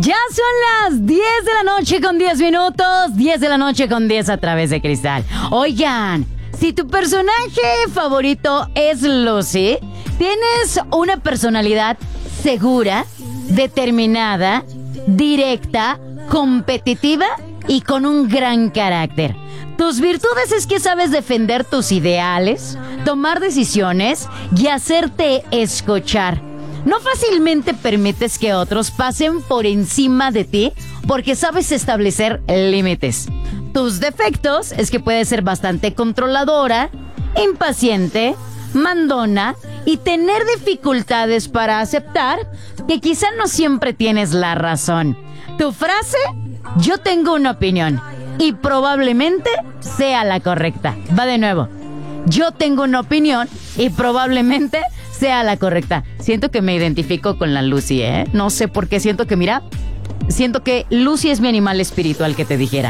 Ya son las 10 de la noche con 10 minutos, 10 de la noche con 10 a través de Cristal. Oigan, si tu personaje favorito es Lucy, tienes una personalidad segura, determinada, directa, competitiva y con un gran carácter. Tus virtudes es que sabes defender tus ideales, tomar decisiones y hacerte escuchar. No fácilmente permites que otros pasen por encima de ti porque sabes establecer límites. Tus defectos es que puedes ser bastante controladora, impaciente, mandona y tener dificultades para aceptar que quizá no siempre tienes la razón. Tu frase, yo tengo una opinión y probablemente sea la correcta. Va de nuevo. Yo tengo una opinión y probablemente sea la correcta. Siento que me identifico con la Lucy, ¿eh? No sé por qué, siento que Lucy es mi animal espiritual, que te dijera.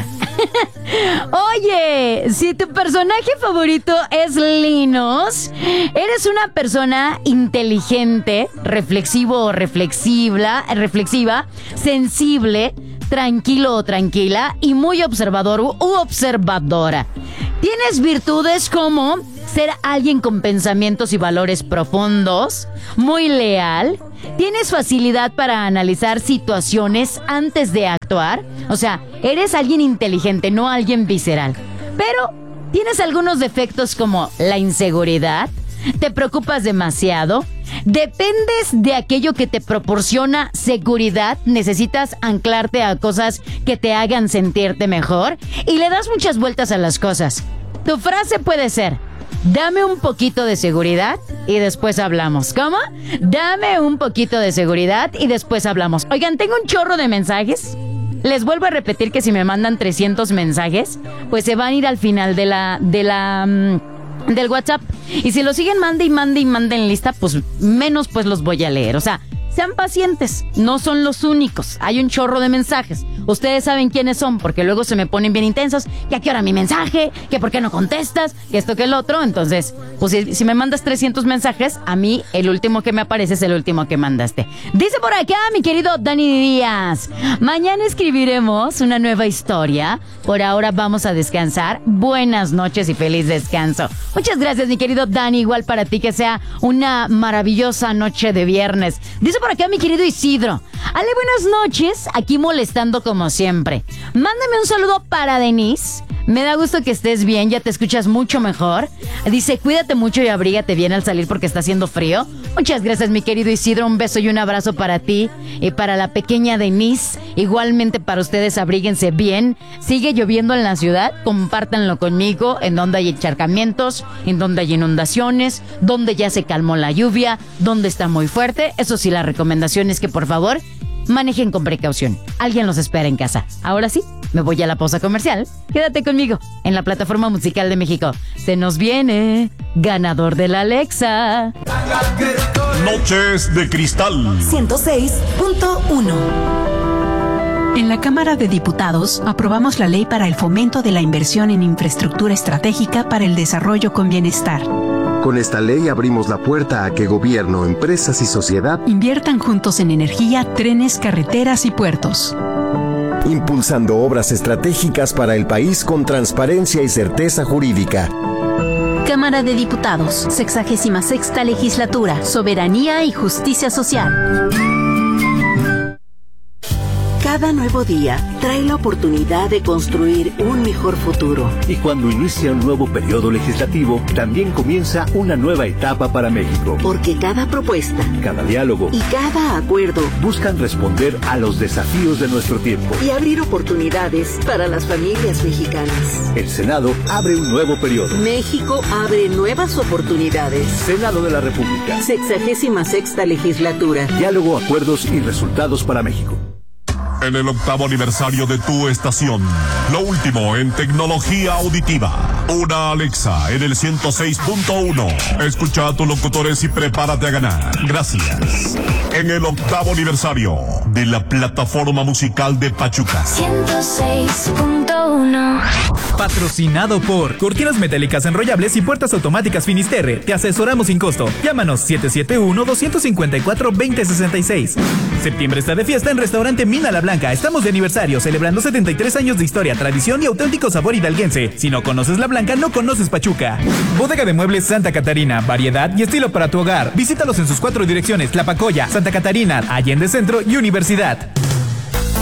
Oye, si tu personaje favorito es Linus, eres una persona inteligente, reflexivo o reflexiva, sensible, tranquilo o tranquila y muy observador u observadora. Tienes virtudes como ser alguien con pensamientos y valores profundos, muy leal, tienes facilidad para analizar situaciones antes de actuar, o sea, eres alguien inteligente, no alguien visceral, pero tienes algunos defectos como la inseguridad, te preocupas demasiado, dependes de aquello que te proporciona seguridad, necesitas anclarte a cosas que te hagan sentirte mejor y le das muchas vueltas a las cosas. Tu frase puede ser: dame un poquito de seguridad y después hablamos. ¿Cómo? Dame un poquito de seguridad y después hablamos. Oigan, tengo un chorro de mensajes. Les vuelvo a repetir que si me mandan 300 mensajes, pues se van a ir al final del WhatsApp. Y si lo siguen mande en lista, pues menos pues los voy a leer. O sea, sean pacientes, no son los únicos. Hay un chorro de mensajes. Ustedes saben quiénes son, porque luego se me ponen bien intensos. Que a qué hora mi mensaje, que por qué no contestas, que esto, que el otro. Entonces, pues si me mandas 300 mensajes, a mí el último que me aparece es el último que mandaste. Dice por acá mi querido Dani Díaz: mañana escribiremos una nueva historia. Por ahora vamos a descansar. Buenas noches y feliz descanso. Muchas gracias, mi querido Dani. Igual para ti, que sea una maravillosa noche de viernes. Dice por acá mi querido Isidro: Ale, buenas noches, aquí molestando como siempre. Mándame un saludo para Denise. Me da gusto que estés bien, ya te escuchas mucho mejor. Dice: cuídate mucho y abrígate bien al salir porque está haciendo frío. Muchas gracias, mi querido Isidro. Un beso y un abrazo para ti y para la pequeña Denise. Igualmente para ustedes, abríguense bien. Sigue lloviendo en la ciudad, compártanlo conmigo. En donde hay encharcamientos, en donde hay inundaciones, donde ya se calmó la lluvia, donde está muy fuerte. Eso sí, la recomendación es que por favor manejen con precaución. Alguien los espera en casa. Ahora sí, me voy a la pausa comercial. Quédate conmigo en la plataforma musical de México. Se nos viene ganador de la Alexa. Noches de Cristal 106.1. En la Cámara de Diputados aprobamos la ley para el fomento de la inversión en infraestructura estratégica para el desarrollo con bienestar. Con esta ley abrimos la puerta a que gobierno, empresas y sociedad inviertan juntos en energía, trenes, carreteras y puertos, impulsando obras estratégicas para el país con transparencia y certeza jurídica. Cámara de Diputados, 66ª Legislatura, Soberanía y Justicia Social. Cada nuevo día trae la oportunidad de construir un mejor futuro. Y cuando inicia un nuevo periodo legislativo, también comienza una nueva etapa para México. Porque cada propuesta, cada diálogo y cada acuerdo buscan responder a los desafíos de nuestro tiempo y abrir oportunidades para las familias mexicanas. El Senado abre un nuevo periodo. México abre nuevas oportunidades. Senado de la República. 66ª Legislatura. Diálogo, acuerdos y resultados para México. En el 8º aniversario de tu estación, lo último en tecnología auditiva. Una Alexa en el 106.1. Escucha a tus locutores y prepárate a ganar. Gracias. En el 8º aniversario de la plataforma musical de Pachuca. 106.1. 100.1. Patrocinado por Cortinas Metálicas Enrollables y Puertas Automáticas Finisterre. Te asesoramos sin costo. Llámanos 771-254-2066. Septiembre está de fiesta en Restaurante Mina La Blanca. Estamos de aniversario, celebrando 73 años de historia, tradición y auténtico sabor hidalguense. Si no conoces La Blanca, no conoces Pachuca. Bodega de Muebles Santa Catarina. Variedad y estilo para tu hogar. Visítalos en sus 4 direcciones: Tlapacoya, Santa Catarina, Allende Centro y Universidad.